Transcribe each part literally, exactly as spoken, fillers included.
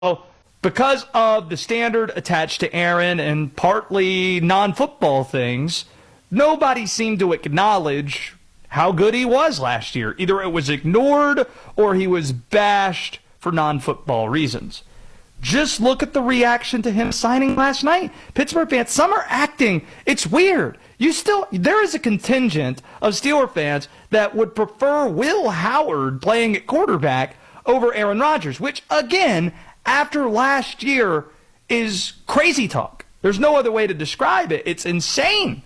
because of the standard attached to Aaron and partly non-football things, nobody seemed to acknowledge how good he was last year. Either it was ignored or he was bashed for non-football reasons. Just look at the reaction to him signing last night. Pittsburgh fans, some are acting. It's weird. You still, there is a contingent of Steeler fans that would prefer Will Howard playing at quarterback over Aaron Rodgers, which, again, after last year is crazy talk. There's no other way to describe it. It's insane.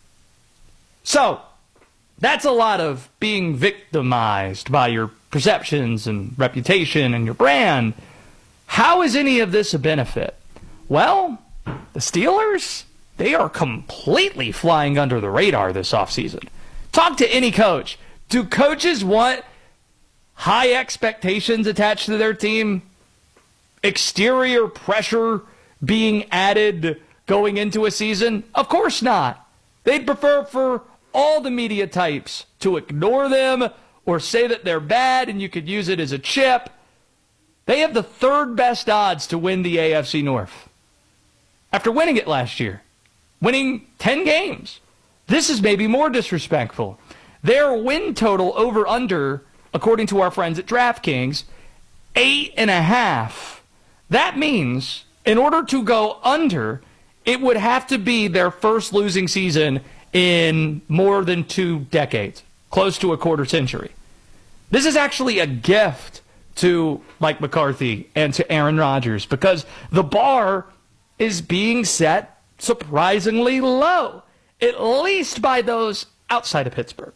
So, that's a lot of being victimized by your perceptions and reputation and your brand. How is any of this a benefit? Well, the Steelers, they are completely flying under the radar this offseason. Talk to any coach. Do coaches want high expectations attached to their team? Exterior pressure being added going into a season? Of course not. They'd prefer for all the media types to ignore them or say that they're bad and you could use it as a chip. They have the third best odds to win the A F C North after winning it last year, winning ten games. This is maybe more disrespectful. Their win total over under, according to our friends at DraftKings, eight and a half. That means in order to go under, it would have to be their first losing season in more than two decades, close to a quarter century. This is actually a gift to Mike McCarthy and to Aaron Rodgers because the bar is being set surprisingly low, at least by those outside of Pittsburgh.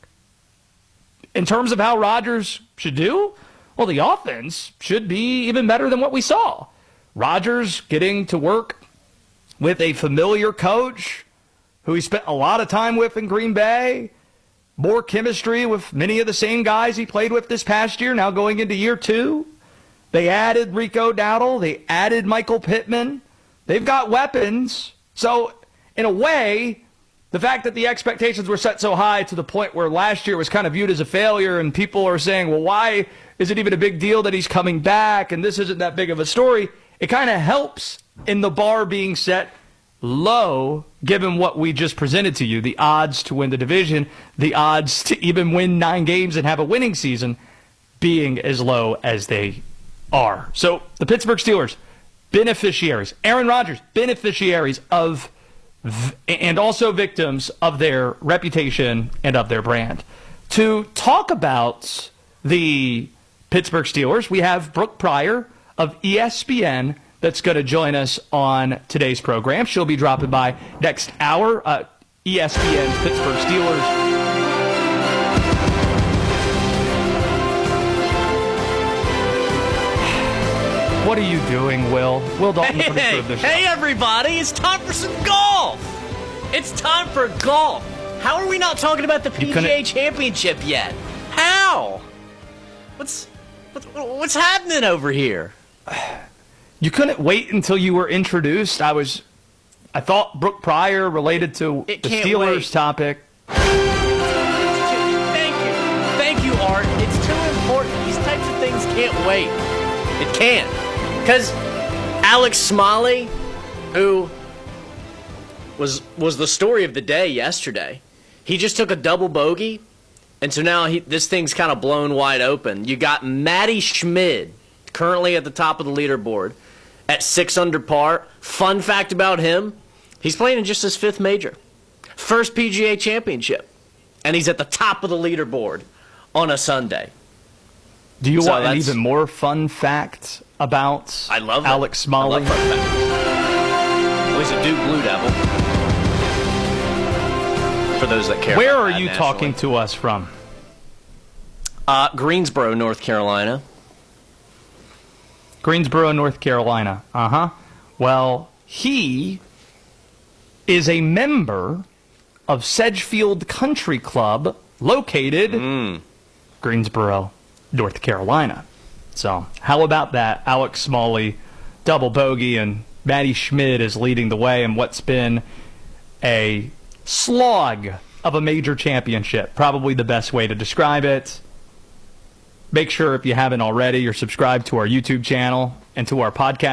In terms of how Rodgers should do, well, the offense should be even better than what we saw. Rodgers getting to work with a familiar coach who he spent a lot of time with in Green Bay, more chemistry with many of the same guys he played with this past year, now going into year two. They added Rico Dowdle. They added Michael Pittman. They've got weapons. So, in a way, the fact that the expectations were set so high to the point where last year was kind of viewed as a failure and people are saying, well, why is it even a big deal that he's coming back and this isn't that big of a story? It kind of helps in the bar being set low, given what we just presented to you, the odds to win the division, the odds to even win nine games and have a winning season being as low as they are. So the Pittsburgh Steelers, beneficiaries. Aaron Rodgers, beneficiaries of and also victims of their reputation and of their brand. To talk about the Pittsburgh Steelers, we have Brooke Pryor of E S P N that's going to join us on today's program. She'll be dropping by next hour. Uh, E S P N's Pittsburgh Steelers. What are you doing, Will? Will Dalton, hey, hey, the show. Hey, everybody! It's time for some golf. It's time for golf. How are we not talking about the P G A Championship yet? How? What's what's, what's happening over here? You couldn't wait until you were introduced. I was, I thought Brooke Pryor related to it the Steelers wait. topic. Thank you, thank you, Art. It's too important. These types of things can't wait. It can't, because Alex Smalley, who was was the story of the day yesterday, he just took a double bogey, and so now he, this thing's kind of blown wide open. You got Matty Schmid currently at the top of the leaderboard at six under par. Fun fact about him, he's playing in just his fifth major. First P G A Championship. And he's at the top of the leaderboard on a Sunday. Do you so want an even more fun fact about I love Alex Smalley? I love fun facts. Well, he's a Duke Blue Devil. For those that care. Where about are that you nationally. talking to us from? Uh, Greensboro, North Carolina. Greensboro, North Carolina. Uh-huh. Well, he is a member of Sedgefield Country Club, located mm. Greensboro, North Carolina. So, how about that? Alex Smalley, double bogey, and Matty Schmid is leading the way in what's been a slog of a major championship. Probably the best way to describe it. Make sure, if you haven't already, you're subscribed to our YouTube channel. and to our podcast